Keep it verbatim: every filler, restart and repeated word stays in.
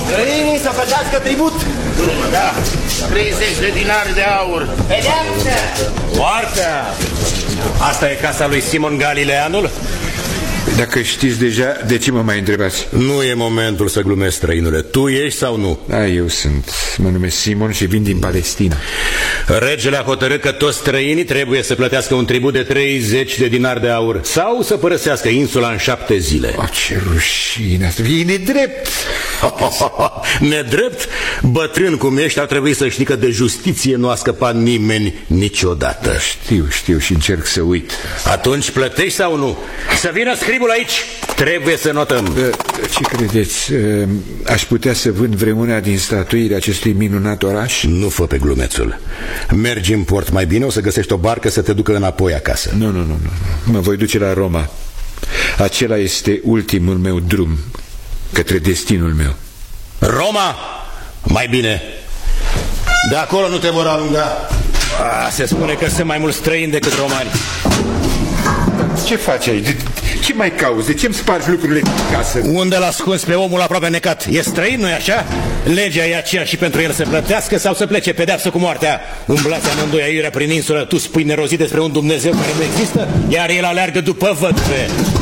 Străinii să plătească tribut. Da, treizeci de dinari de aur. Pedeapsă! Moartea! Asta e casa lui Simon Galileanul? Dacă știți deja, de ce mă mai întrebați? Nu e momentul să glumesc, străinule. Tu ești sau nu? Da, eu sunt. Mă numesc Simon și vin din Palestina. Regele a hotărât că toți străinii trebuie să plătească un tribut de treizeci de dinari de aur sau să părăsească insula în șapte zile. O, ce rușine asta, e nedrept. Nedrept? Bătrân cum ești, ar trebui să știi că de justiție nu a scăpat nimeni niciodată. Da, știu, știu și încerc să uit. Atunci plătești sau nu? Să vină scribul aici. Trebuie să notăm. Ce credeți? Aș putea să vând vreuna din statuile acestui minunat oraș? Nu fă pe glumețul. Mergi în port, mai bine o să găsești o barcă să te ducă înapoi acasă. Nu, nu, nu, nu. Mă voi duce la Roma. Acela este ultimul meu drum către destinul meu. Roma? Mai bine. De acolo nu te vor alunga. A, se spune că sunt mai mulți străini decât romani. Ce faci aici? Ce mai cauzi? De ce-mi spargi lucrurile din casă? Unde l-a ascuns pe omul aproape necat? E străin, nu-i așa? Legea e aceea și pentru el să plătească sau să plece pedeapsă cu moartea. Umblați amândoi aiurea prin insulă. Tu spui nerozit despre un Dumnezeu care nu există, iar el aleargă după văduve.